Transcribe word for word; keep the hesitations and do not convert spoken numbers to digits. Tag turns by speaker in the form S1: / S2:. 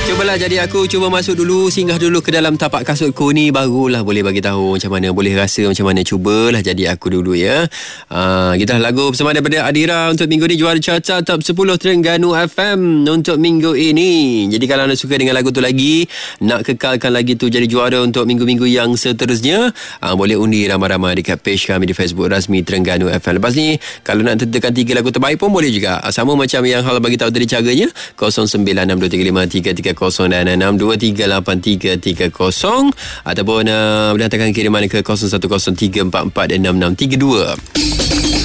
S1: Cubalah jadi aku, cuba masuk dulu, singgah dulu ke dalam tapak kasutku ni, barulah boleh bagi tahu macam mana, boleh rasa macam mana. Cubalah jadi aku dulu ya. Uh, kita lagu bersama daripada Adira untuk minggu ni, juara carta top sepuluh Terengganu F M untuk minggu ini. Jadi kalau anda suka dengan lagu tu lagi, nak kekalkan lagi tu jadi juara untuk minggu-minggu yang seterusnya, uh, boleh undi ramai-ramai dekat page kami di Facebook rasmi Terengganu F M. Lepas ni kalau nak tentukan tiga lagu terbaik pun boleh juga. Uh, sama macam yang Hal bagi tahu tadi caranya, kosong sembilan enam dua tiga lima tiga tiga kosong dan enam dua tiga lapan tiga tiga kosong, ataupun uh, boleh hantarkan kiriman ke kosong satu kosong tiga empat empat enam enam tiga dua.